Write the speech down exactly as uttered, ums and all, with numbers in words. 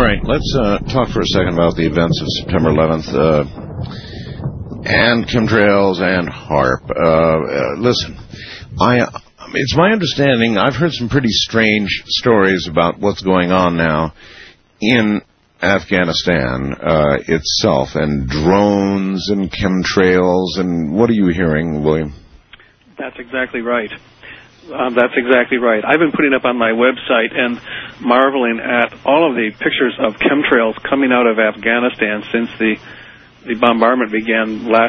right, let's uh, talk for a second about the events of September eleventh uh, and chemtrails and HAARP. Uh, uh, listen, I it's my understanding, I've heard some pretty strange stories about what's going on now in Afghanistan uh, itself, and drones and chemtrails, and what are you hearing, William? That's exactly right. Um, that's exactly right. I've been putting up on my website and marveling at all of the pictures of chemtrails coming out of Afghanistan since the the bombardment began last